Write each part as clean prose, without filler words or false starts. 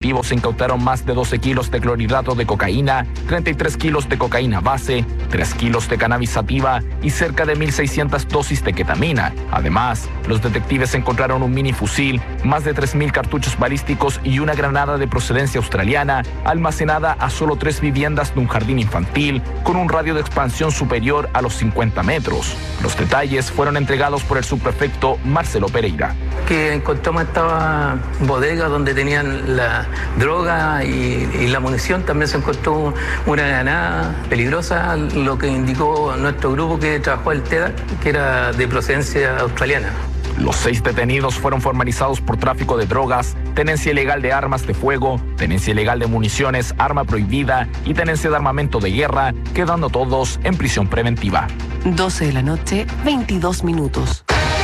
operativos se incautaron más de 12 kilos de clorhidrato de cocaína, 33 kilos de cocaína base, 3 kilos de cannabis sativa y cerca de 1.600 dosis de ketamina. Además, los detectives encontraron un minifusil, más de 3.000 cartuchos balísticos y una granada de procedencia australiana almacenada a solo 3 viviendas de un jardín infantil con un radio de expansión superior a los 50 metros. Los detalles fueron entregados por el subprefecto Marcelo Pereira. Que encontramos esta bodega donde tenían la droga y la munición. También se encontró una granada peligrosa, lo que indicó nuestro grupo que trabajó el TEDA, que era de procedencia australiana. Los 6 detenidos fueron formalizados por tráfico de drogas, tenencia ilegal de armas de fuego, tenencia ilegal de municiones, arma prohibida y tenencia de armamento de guerra, quedando todos en prisión preventiva. 12 de la noche, 22 minutos.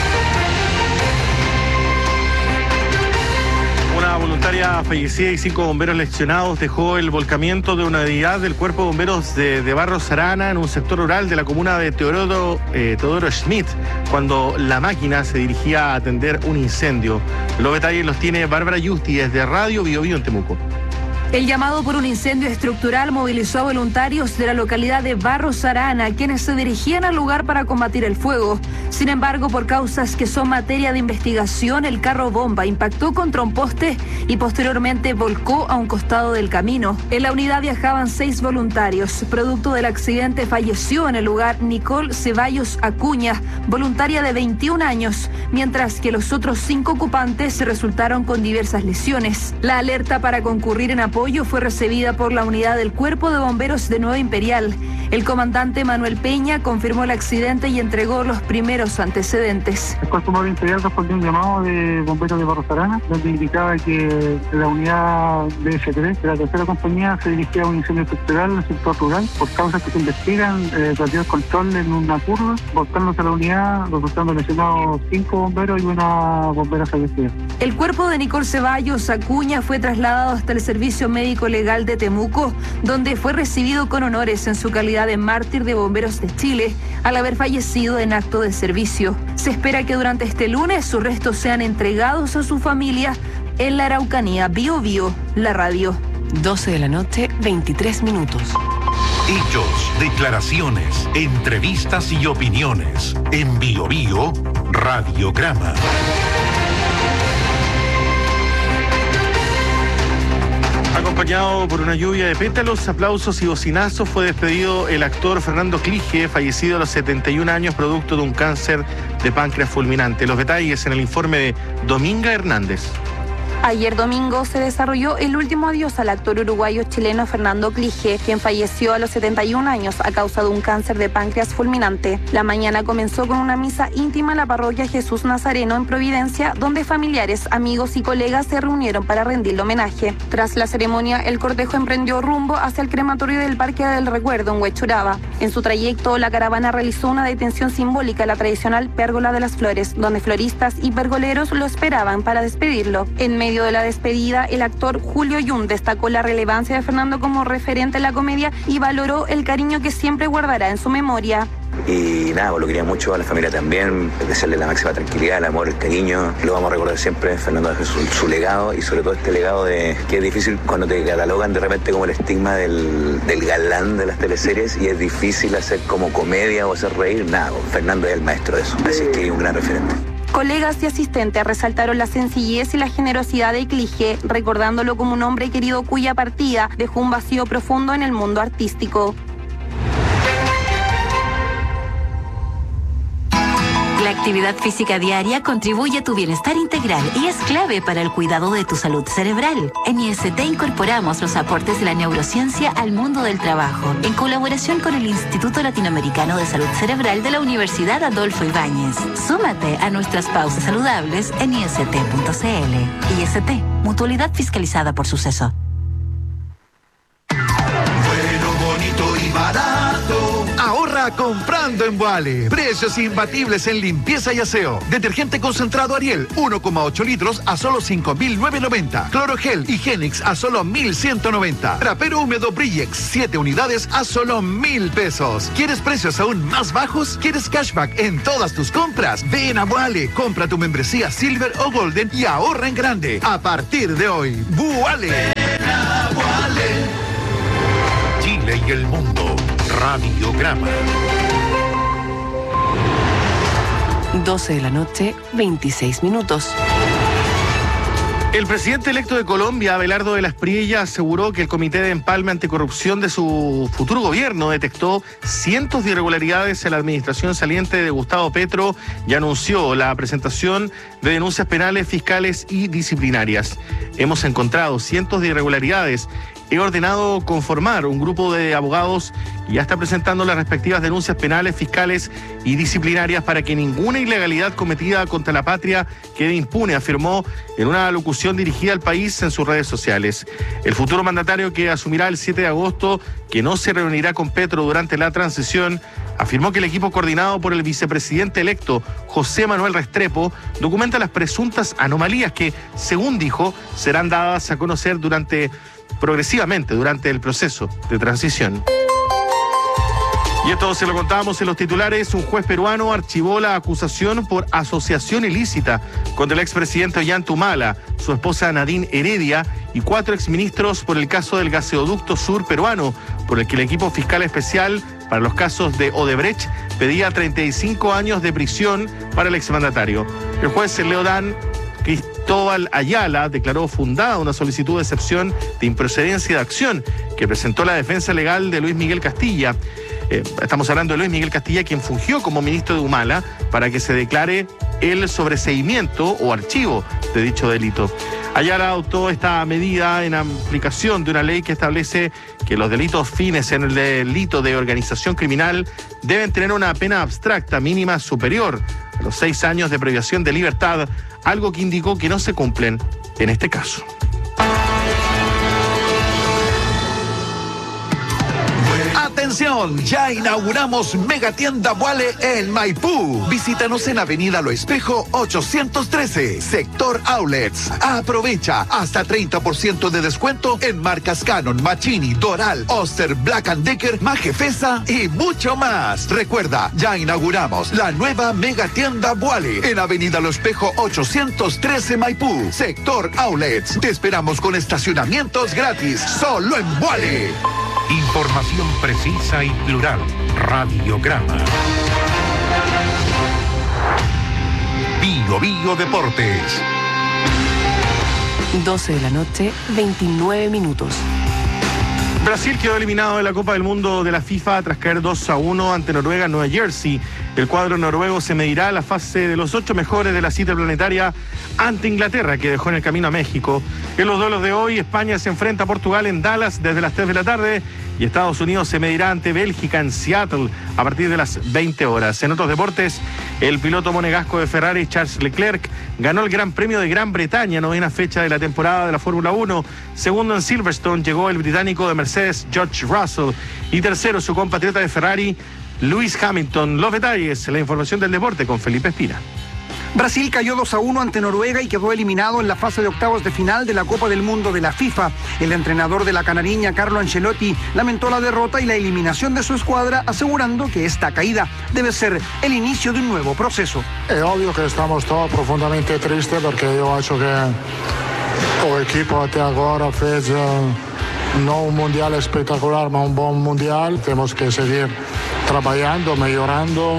Una voluntaria fallecida y 5 bomberos lesionados dejó el volcamiento de una unidad del Cuerpo de Bomberos de Barros Arana en un sector rural de la comuna de Teodoro Schmidt, cuando la máquina se dirigía a atender un incendio. Los detalles los tiene Bárbara Yusti desde Radio Bio Bio en Temuco. El llamado por un incendio estructural movilizó a voluntarios de la localidad de Barros Arana, quienes se dirigían al lugar para combatir el fuego. Sin embargo, por causas que son materia de investigación, el carro bomba impactó contra un poste y posteriormente volcó a un costado del camino. En la unidad viajaban 6 voluntarios. Producto del accidente falleció en el lugar Nicole Ceballos Acuña, voluntaria de 21 años, mientras que los otros 5 ocupantes resultaron con diversas lesiones. La alerta para concurrir en apoyo fue recibida por la unidad del Cuerpo de Bomberos de Nueva Imperial. El comandante Manuel Peña confirmó el accidente y entregó los primeros antecedentes. El Cuerpo de Bomberos Imperial respondió un llamado de bomberos de Barros Arana, donde indicaba que la unidad BF3 de la tercera compañía se dirigía a un incendio estructural en el sector rural por causas que se investigan, perdió el control en una curva, volcándose a la unidad, resultando lesionados 5 bomberos y una bombera fallecida. El cuerpo de Nicole Ceballos Acuña fue trasladado hasta el Servicio Médico Legal de Temuco, donde fue recibido con honores en su calidad de mártir de Bomberos de Chile, al haber fallecido en acto de servicio. Se espera que durante este lunes sus restos sean entregados a su familia en la Araucanía. Bio Bio, la radio. 12 de la noche, 23 minutos. Hechos, declaraciones, entrevistas y opiniones. En Bio Bio, Radiograma. Acompañado por una lluvia de pétalos, aplausos y bocinazos, fue despedido el actor Fernando Clige, fallecido a los 71 años producto de un cáncer de páncreas fulminante. Los detalles en el informe de Dominga Hernández. Ayer domingo se desarrolló el último adiós al actor uruguayo-chileno Fernando Clige, quien falleció a los 71 años a causa de un cáncer de páncreas fulminante. La mañana comenzó con una misa íntima en la parroquia Jesús Nazareno en Providencia, donde familiares, amigos y colegas se reunieron para rendirle homenaje. Tras la ceremonia, el cortejo emprendió rumbo hacia el crematorio del Parque del Recuerdo en Huechuraba. En su trayecto, la caravana realizó una detención simbólica en la tradicional Pérgola de las Flores, donde floristas y pergoleros lo esperaban para despedirlo. En medio de la despedida, el actor Julio Yun destacó la relevancia de Fernando como referente en la comedia y valoró el cariño que siempre guardará en su memoria. Y nada, pues lo quería mucho, a la familia también, desearle la máxima tranquilidad, el amor, el cariño. Lo vamos a recordar siempre. Fernando dejó su legado, y sobre todo este legado de que es difícil cuando te catalogan de repente como el estigma del galán de las teleseries, y es difícil hacer como comedia o hacer reír. Nada, pues Fernando es el maestro de eso, así que es un gran referente. Colegas y asistentes resaltaron la sencillez y la generosidad de Clige, recordándolo como un hombre querido cuya partida dejó un vacío profundo en el mundo artístico. La actividad física diaria contribuye a tu bienestar integral y es clave para el cuidado de tu salud cerebral. En IST incorporamos los aportes de la neurociencia al mundo del trabajo, en colaboración con el Instituto Latinoamericano de Salud Cerebral de la Universidad Adolfo Ibáñez. Súmate a nuestras pausas saludables en ist.cl. IST, mutualidad fiscalizada por Suceso. Bueno, bonito y barato. Ahorra comprando en Boale. Precios imbatibles en limpieza y aseo. Detergente concentrado Ariel, 1,8 litros a solo 5.990. Clorogel Higienix a solo 1.190. Trapero húmedo Brillex, 7 unidades a solo 1.000 pesos. ¿Quieres precios aún más bajos? ¿Quieres cashback en todas tus compras? Ven a Boale, compra tu membresía Silver o Golden y ahorra en grande. A partir de hoy, Boale. y el mundo. Radiograma. 12 de la noche, 26 minutos. El presidente electo de Colombia, Abelardo de las Priella, aseguró que el Comité de Empalme Anticorrupción de su futuro gobierno detectó cientos de irregularidades en la administración saliente de Gustavo Petro y anunció la presentación de denuncias penales, fiscales y disciplinarias. Hemos encontrado cientos de irregularidades. He ordenado conformar un grupo de abogados y ya está presentando las respectivas denuncias penales, fiscales y disciplinarias para que ninguna ilegalidad cometida contra la patria quede impune, afirmó en una alocución dirigida al país en sus redes sociales. El futuro mandatario, que asumirá el 7 de agosto, que no se reunirá con Petro durante la transición, afirmó que el equipo coordinado por el vicepresidente electo, José Manuel Restrepo, documenta las presuntas anomalías que, según dijo, serán dadas a conocer progresivamente durante el proceso de transición. Y esto se lo contábamos en los titulares. Un juez peruano archivó la acusación por asociación ilícita contra el expresidente Ollanta Humala, su esposa Nadine Heredia y 4 exministros por el caso del gaseoducto sur peruano, por el que el equipo fiscal especial para los casos de Odebrecht pedía 35 años de prisión para el exmandatario. El juez Leodán Cristóbal Ayala declaró fundada una solicitud de excepción de improcedencia de acción que presentó la defensa legal de Luis Miguel Castilla. Estamos hablando de Luis Miguel Castilla, quien fungió como ministro de Humala, para que se declare el sobreseimiento o archivo de dicho delito. Ayala adoptó esta medida en aplicación de una ley que establece que los delitos fines en el delito de organización criminal deben tener una pena abstracta mínima superior a los 6 años de privación de libertad, algo que indicó que no se cumplen en este caso. Atención, ya inauguramos Megatienda Vuale en Maipú. Visítanos en Avenida Lo Espejo 813, Sector Outlets. Aprovecha hasta 30% de descuento en marcas Canon, Machini, Doral, Oster, Black & Decker, Majefesa y mucho más. Recuerda, ya inauguramos la nueva Megatienda Vuale en Avenida Lo Espejo 813, Maipú, Sector Outlets. Te esperamos con estacionamientos gratis, solo en Vuale. Información precisa y plural. Radiograma. Bio Deportes. 12 de la noche, 29 minutos. Brasil quedó eliminado de la Copa del Mundo de la FIFA tras caer 2-1 ante Noruega en Nueva Jersey. El cuadro noruego se medirá a la fase de los 8 mejores de la cita planetaria ante Inglaterra, que dejó en el camino a México. En los duelos de hoy, España se enfrenta a Portugal en Dallas desde las 3 de la tarde y Estados Unidos se medirá ante Bélgica en Seattle a partir de las 20 horas. En otros deportes, el piloto monegasco de Ferrari, Charles Leclerc, ganó el Gran Premio de Gran Bretaña, 9ª fecha de la temporada de la Fórmula 1. Segundo en Silverstone llegó el británico de Mercedes, George Russell, y tercero su compatriota de Ferrari, Lewis Hamilton. Los detalles, la información del deporte con Felipe Espina. Brasil cayó 2-1 ante Noruega y quedó eliminado en la fase de octavos de final de la Copa del Mundo de la FIFA. El entrenador de la canariña, Carlo Ancelotti, lamentó la derrota y la eliminación de su escuadra, asegurando que esta caída debe ser el inicio de un nuevo proceso. Es obvio que estamos todos profundamente tristes porque yo acho que el equipo hasta ahora fez no un mundial espectacular, pero un buen mundial. Tenemos que seguir trabajando, mejorando.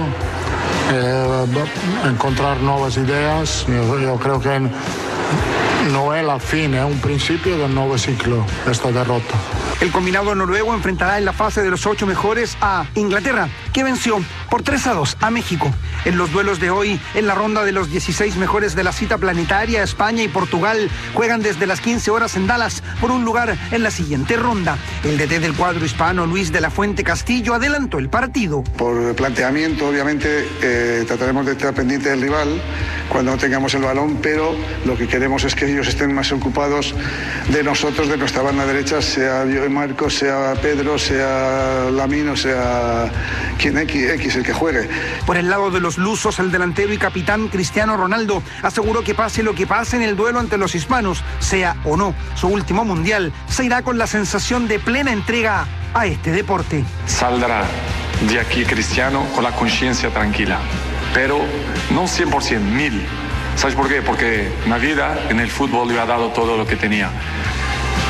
Encontrar nuevas ideas. Yo creo que no es la fin, es un principio del nuevo ciclo esta derrota. El combinado noruego enfrentará en la fase de los 8 mejores a Inglaterra, que venció por 3-2 a México. En los duelos de hoy, en la ronda de los 16 mejores de la cita planetaria, España y Portugal juegan desde las 15 horas en Dallas por un lugar en la siguiente ronda. El DT del cuadro hispano, Luis de la Fuente Castillo, adelantó el partido. Por planteamiento, obviamente, trataremos de estar pendiente del rival cuando no tengamos el balón, pero lo que queremos es que ellos estén más ocupados de nosotros, de nuestra banda derecha, sea Marcos, sea Pedro, sea Lamino, sea quien X el que juegue. Por el lado de los lusos, el delantero y capitán Cristiano Ronaldo aseguró que pase lo que pase en el duelo ante los hispanos, sea o no su último mundial, se irá con la sensación de plena entrega a este deporte. Saldrá de aquí Cristiano con la conciencia tranquila, pero no 100%, 1000%. ¿Sabes por qué? Porque en la vida, en el fútbol, yo he dado todo lo que tenía.